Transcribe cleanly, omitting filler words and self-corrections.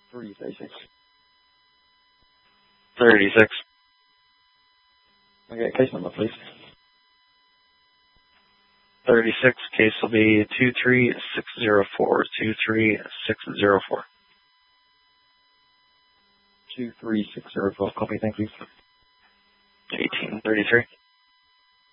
336. 36. Okay, case number, please. 36, case will be 23604. 23604. 23604, copy, thank you. 1833.